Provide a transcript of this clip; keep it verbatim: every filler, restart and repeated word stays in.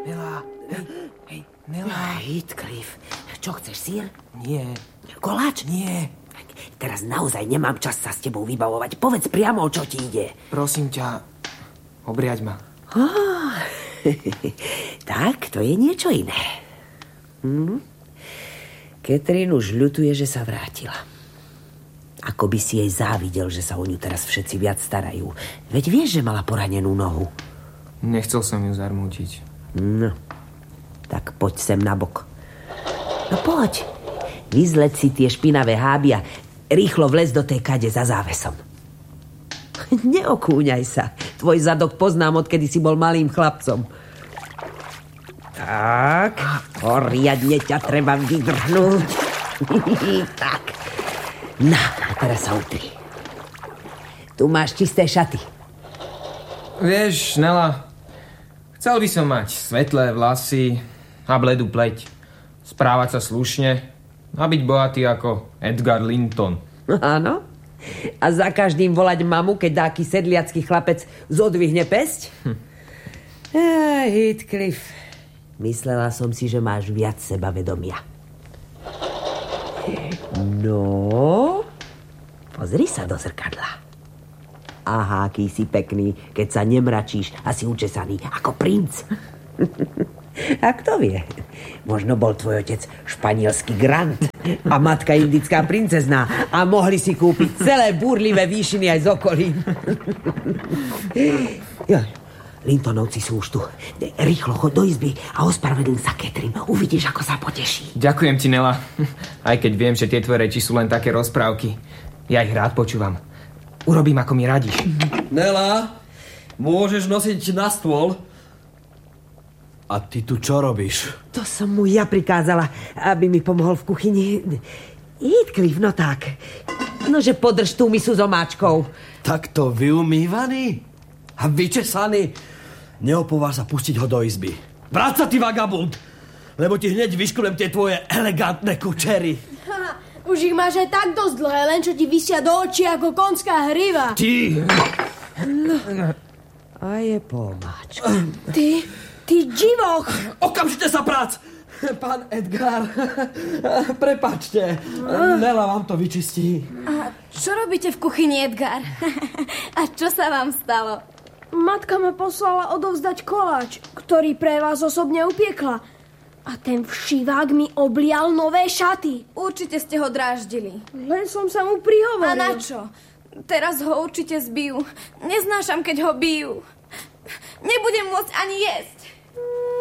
Nela, hej, hej, Nela. Heathcliff, čo chceš, sír? Nie. Koláč? Nie. Teraz naozaj nemám čas sa s tebou vybavovať. Povedz priamo, o čo ti ide. Prosím ťa, obriaď ma. Oh, tak, to je niečo iné. Hm? Catherine už ľutuje, že sa vrátila. Ako by si jej závidel, že sa o ňu teraz všetci viac starajú. Veď vieš, že mala poranenú nohu. Nechcel som ju zarmútiť. No, tak poď sem nabok. No poď. Vyzleď si tie špinavé háby a rýchlo vlez do tej kade za závesom. Neokúňaj sa. Tvoj zadok poznám, odkedy si bol malým chlapcom. Tak, poriadne ťa treba vydrhnúť. Tak. No, a teraz sa utri. Tu máš čisté šaty. Vieš, Nela, chcel by som mať svetlé vlasy a bledú pleť. Správať sa slušne a byť bohatý ako Edgar Linton. Áno. A za každým volať mamu, keď dáky sedliacký chlapec zodvihne pesť? Hm. Ej, Heathcliff, myslela som si, že máš viac sebavedomia. No, pozri sa do zrkadla. Aha, aký si pekný, keď sa nemračíš a si učesaný ako princ. A kto vie, možno bol tvoj otec španielský grant a matka indická princezná a mohli si kúpiť celé búrlivé výšiny aj z okolí. Joj, Lintonovci sú už tu. Rýchlo choď do izby a ospravedlň sa Catherine. Uvidíš, ako sa poteší. Ďakujem ti, Nela. Aj keď viem, že tie tvoje reči sú len také rozprávky. Ja ich rád počúvam. Urobím, ako mi radíš. Nela, môžeš nosiť na stôl. A ty tu čo robíš? To som mu ja prikázala, aby mi pomohol v kuchyni. Heathcliff, no tak. Nože podrž tú misu s omáčkou. Takto vyumývaný a vyčesaný. Neopúvaš sa pustiť ho do izby. Vráť sa, ty vagabund, lebo ti hneď vyškolem tie tvoje elegantné kučery. Ha, už ich máš aj tak dosť dlhé, len čo ti visia do očí ako konská hriva. Ty! No, a je pomáčka. Ty... Ty divoch! Okamžite sa prác! Pán Edgar, prepáčte, Nela vám to vyčistí. A čo robíte v kuchyni, Edgar? A čo sa vám stalo? Matka ma poslala odovzdať koláč, ktorý pre vás osobne upiekla. A ten všivák mi oblial nové šaty. Určite ste ho dráždili. Len som sa mu prihovoril. A na čo? Teraz ho určite zbijú. Neznášam, keď ho bijú. Nebudem môcť ani jesť.